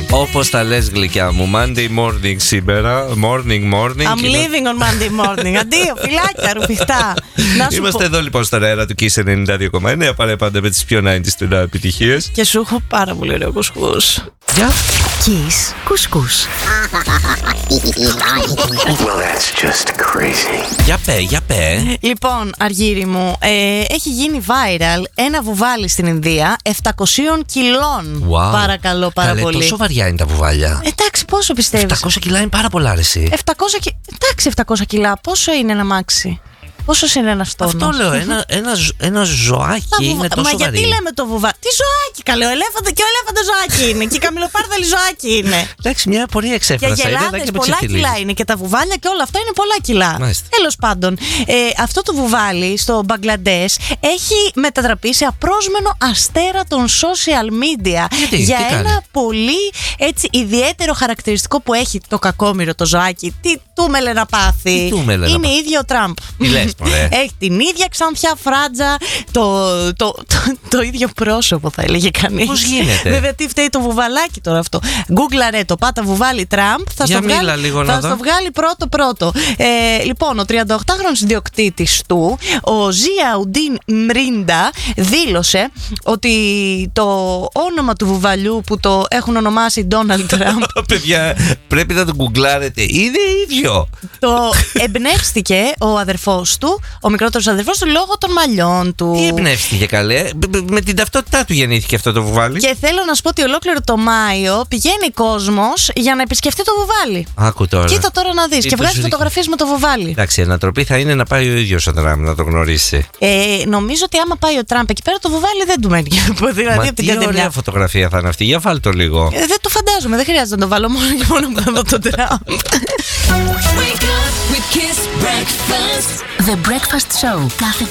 Όπως τα λες γλυκιά μου, Monday morning σήμερα. Morning. I'm leaving on Monday morning. Αντίο, φιλάκια, ρουφιχτά. Είμαστε εδώ λοιπόν στον αέρα του Kiss 92,9. Πάνε πάντα με τις πιο 90's επιτυχίες. Και σου έχω πάρα πολύ ωραίο κουσκούς. Γεια. Kiss κουσκούς. Well, that's just crazy. Για πέ. Λοιπόν, Αργύρι μου, έχει γίνει viral ένα βουβάλι στην Ινδία 700 κιλών. Wow. Παρακαλώ πάρα πολύ. Τόσο βαριά είναι τα βουβάλια. Εντάξει, πόσο πιστεύεις? 700 κιλά είναι πάρα πολλά, ρε εσύ. Εντάξει, 700 κιλά, πόσο είναι ένα μάξι? Πόσο είναι ένα τόνο? Αυτό λέω, ένα ζωάκι είναι τόσο βαρύ. Μα γιατί λέμε το βουβάλι? Τι ζωάκι, καλέ, και ο ελέφαντα ζωάκι είναι. Και η καμιλοπάρδαλη ζωάκι είναι. Εντάξει, μια πορεία εξέφρασα. Και γελάδες πολλά κιλά είναι. Και τα βουβάλια και όλα αυτά είναι πολλά κιλά. Τέλος πάντων, αυτό το βουβάλι στο Μπαγκλαντές έχει μετατραπεί σε απρόσμενο αστέρα των social media. Για ένα πολύ έτσι ιδιαίτερο χαρακτηριστικό που έχει το κακόμοιρο το ζωάκι. Τι τούμελε να πάθει? Είναι ίδιο ο Τραμπ. Έχει την ίδια ξανθιά φράτζα, το ίδιο πρόσωπο θα έλεγε κανείς. Πώς γίνεται? Βέβαια τι φταίει το βουβαλάκι τώρα αυτό? Γκούγκλαρε το, πάτα βουβάλι Τραμπ. Θα στο βγάλει πρώτο. Λοιπόν, ο 38χρονος ιδιοκτήτης του, ο Ζιαουντίν Μρίντα, δήλωσε ότι το όνομα του βουβαλιού που το έχουν ονομάσει Ντόναλντ Τραμπ. Παιδιά, πρέπει να το γκουγκλάρετε. Είναι ίδιο. Το εμπνεύστηκε ο αδερφός του, ο μικρότερος αδερφός του, λόγω των μαλλιών του. Τι εμπνεύστηκε, καλέ? Με την ταυτότητά του γεννήθηκε αυτό το βουβάλι. Και θέλω να σου πω ότι ολόκληρο το Μάιο πηγαίνει κόσμος για να επισκεφτεί το βουβάλι. Άκου τώρα. Κοίτα τώρα να δεις. Και βγάζει φωτογραφίες με το βουβάλι. Εντάξει, η ανατροπή θα είναι να πάει ο ίδιος ο Τραμπ να το γνωρίσει. Νομίζω ότι άμα πάει ο Τραμπ εκεί πέρα, το βουβάλι δεν του μένει. Μα τι ωραία φωτογραφία θα είναι αυτή. Για βάλ' το λίγο. Δεν το φαντάζομαι, δεν χρειάζεται να το βάλω μόνο και μόνο που θα δω τον Τραμπ. The Breakfast Show.